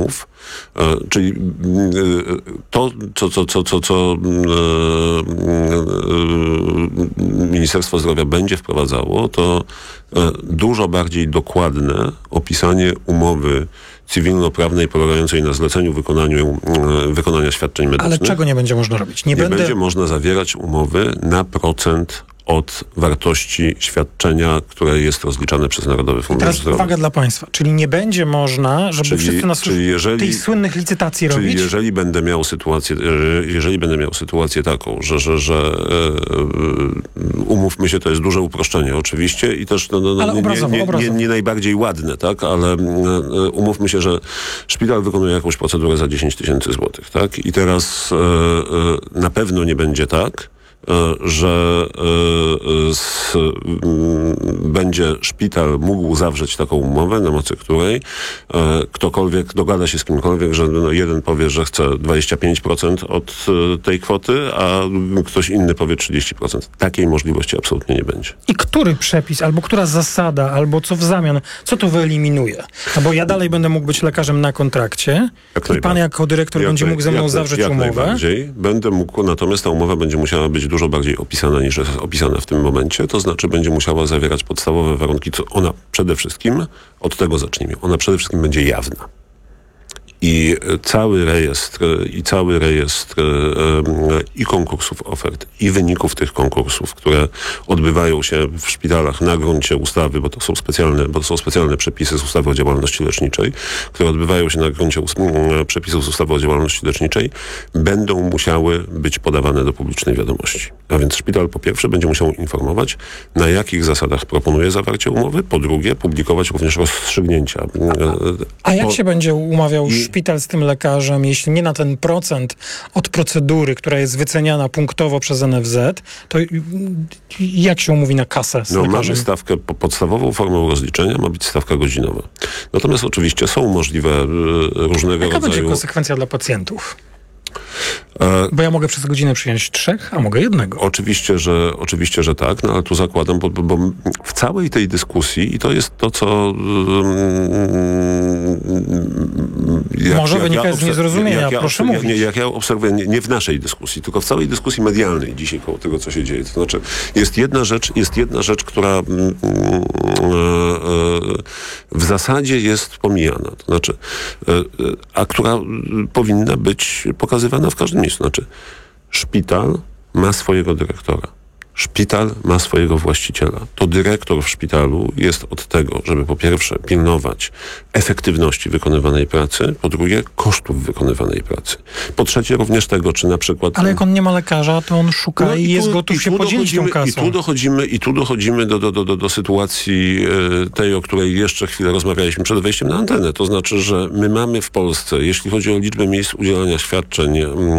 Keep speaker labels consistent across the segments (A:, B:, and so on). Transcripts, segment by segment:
A: umów, czyli to, co Ministerstwo Zdrowia będzie wprowadzało, to dużo bardziej dokładne opisanie umowy cywilnoprawnej polegającej na zleceniu wykonania świadczeń medycznych.
B: Ale czego nie będzie można robić?
A: Nie będzie można zawierać umowy na procent od wartości świadczenia, które jest rozliczane przez Narodowy Fundusz
B: Teraz
A: Zdrowia.
B: uwaga dla państwa. Czyli nie będzie można, żeby wszyscy nas tych słynnych licytacji robić?
A: Czyli jeżeli będę miał sytuację taką, że umówmy się, to jest duże uproszczenie oczywiście i też nie najbardziej ładne, tak? Ale umówmy się, że szpital wykonuje jakąś procedurę za 10 000 złotych, tak? I teraz na pewno nie będzie tak, że będzie szpital mógł zawrzeć taką umowę, na mocy której ktokolwiek dogada się z kimkolwiek, że jeden powie, że chce 25% od tej kwoty, a ktoś inny powie 30%. Takiej możliwości absolutnie nie będzie.
B: I który przepis, albo która zasada, albo co w zamian, co to wyeliminuje? No bo ja dalej będę mógł być lekarzem na kontrakcie i pan jako dyrektor będzie mógł ze mną zawrzeć umowę?
A: Jak najbardziej. Będę mógł, natomiast ta umowa będzie musiała być dużo bardziej opisana niż jest opisana w tym momencie. To znaczy będzie musiała zawierać podstawowe warunki, co ona przede wszystkim, od tego zacznijmy, ona przede wszystkim będzie jawna. I cały rejestr i konkursów ofert, i wyników tych konkursów, które odbywają się w szpitalach na gruncie ustawy, bo to są specjalne przepisy z ustawy o działalności leczniczej, które odbywają się na gruncie przepisów z ustawy o działalności leczniczej, będą musiały być podawane do publicznej wiadomości. A więc szpital po pierwsze będzie musiał informować, na jakich zasadach proponuje zawarcie umowy, po drugie publikować również rozstrzygnięcia.
B: A jak się będzie umawiał szpital z tym lekarzem, jeśli nie na ten procent od procedury, która jest wyceniana punktowo przez NFZ, to jak się umówi na kasę z lekarzem?
A: Mamy stawkę, podstawową formą rozliczenia ma być stawka godzinowa. Natomiast oczywiście są możliwe różnego rodzaju...
B: Jaka będzie konsekwencja dla pacjentów? Bo ja mogę przez godzinę przyjąć 3, a mogę 1.
A: Oczywiście, że tak, no ale tu zakładam, bo w całej tej dyskusji, i to jest to, co...
B: Może wynika z niezrozumienia, proszę mówić.
A: Jak ja obserwuję, nie w naszej dyskusji, tylko w całej dyskusji medialnej dzisiaj koło tego, co się dzieje. To znaczy, jest jedna rzecz, która w zasadzie jest pomijana. To znaczy, a która powinna być pokazywana w każdym miejscu. Znaczy, szpital ma swojego dyrektora. Szpital ma swojego właściciela. To dyrektor w szpitalu jest od tego, żeby po pierwsze pilnować efektywności wykonywanej pracy, po drugie kosztów wykonywanej pracy. Po trzecie również tego, czy na przykład...
B: Ale jak on nie ma lekarza, to on szuka i jest gotów się podzielić tą kasą.
A: I tu dochodzimy do sytuacji tej, o której jeszcze chwilę rozmawialiśmy przed wejściem na antenę. To znaczy, że my mamy w Polsce, jeśli chodzi o liczbę miejsc udzielania świadczeń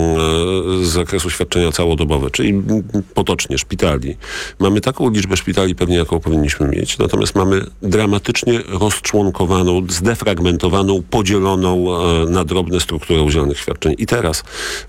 A: z zakresu świadczenia całodobowe, czyli potocznie szpitali, mamy taką liczbę szpitali pewnie, jaką powinniśmy mieć, natomiast mamy dramatycznie rozczłonkowaną, zdefragmentowaną, podzieloną na drobne strukturę udzielonych świadczeń. I teraz,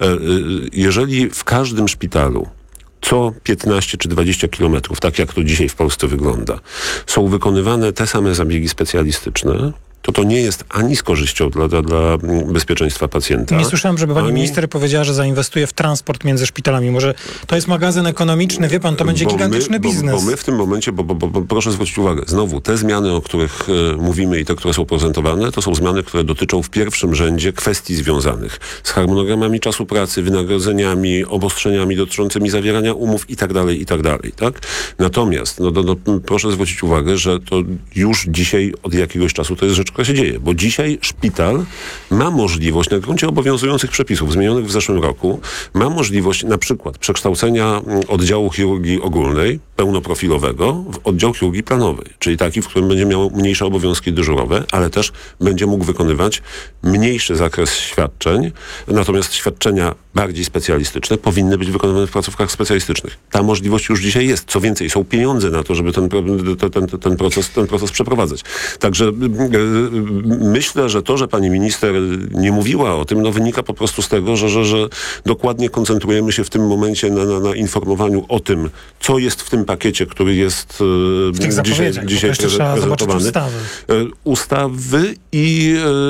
A: jeżeli w każdym szpitalu co 15 czy 20 kilometrów, tak jak to dzisiaj w Polsce wygląda, są wykonywane te same zabiegi specjalistyczne, to nie jest ani z korzyścią dla bezpieczeństwa pacjenta.
B: Nie słyszałem, żeby pani minister powiedziała, że zainwestuje w transport między szpitalami. Może to jest magazyn ekonomiczny, wie pan, to będzie gigantyczny biznes.
A: Bo my w tym momencie, bo proszę zwrócić uwagę, znowu te zmiany, o których mówimy i te, które są prezentowane, to są zmiany, które dotyczą w pierwszym rzędzie kwestii związanych z harmonogramami czasu pracy, wynagrodzeniami, obostrzeniami dotyczącymi zawierania umów i tak dalej, tak? Natomiast proszę zwrócić uwagę, że to już dzisiaj od jakiegoś czasu to jest rzecz, która się dzieje, bo dzisiaj szpital ma możliwość na gruncie obowiązujących przepisów zmienionych w zeszłym roku, ma możliwość na przykład przekształcenia oddziału chirurgii ogólnej, pełnoprofilowego, w oddział chirurgii planowej, czyli taki, w którym będzie miał mniejsze obowiązki dyżurowe, ale też będzie mógł wykonywać mniejszy zakres świadczeń, natomiast świadczenia bardziej specjalistyczne powinny być wykonywane w placówkach specjalistycznych. Ta możliwość już dzisiaj jest. Co więcej, są pieniądze na to, żeby ten proces przeprowadzać. Także myślę, że to, że pani minister nie mówiła o tym, wynika po prostu z tego, że dokładnie koncentrujemy się w tym momencie na informowaniu o tym, co jest w tym pakiecie, który jest dzisiaj prezentowany.
B: Ustawy i